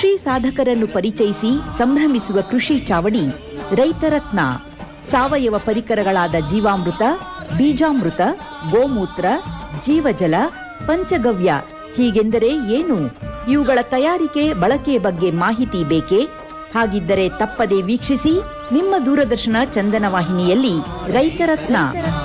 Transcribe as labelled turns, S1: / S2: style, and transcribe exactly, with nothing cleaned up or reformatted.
S1: ಕೃಷಿ ಸಾಧಕರನ್ನು ಪರಿಚಯಿಸಿ ಸಂಭ್ರಮಿಸುವ ಕೃಷಿ ಚಾವಡಿ ರೈತರತ್ನ. ಸಾವಯವ ಪರಿಕರಗಳಾದ ಜೀವಾಮೃತ, ಬೀಜಾಮೃತ, ಗೋಮೂತ್ರ, ಜೀವಜಲ, ಪಂಚಗವ್ಯ ಹೀಗೆಂದರೆ ಏನು? ಇವುಗಳ ತಯಾರಿಕೆ ಬಳಕೆ ಬಗ್ಗೆ ಮಾಹಿತಿ ಬೇಕೇ? ಹಾಗಿದ್ದರೆ ತಪ್ಪದೆ ವೀಕ್ಷಿಸಿ ನಿಮ್ಮ ದೂರದರ್ಶನ ಚಂದನ ವಾಹಿನಿಯಲ್ಲಿ ರೈತರತ್ನ.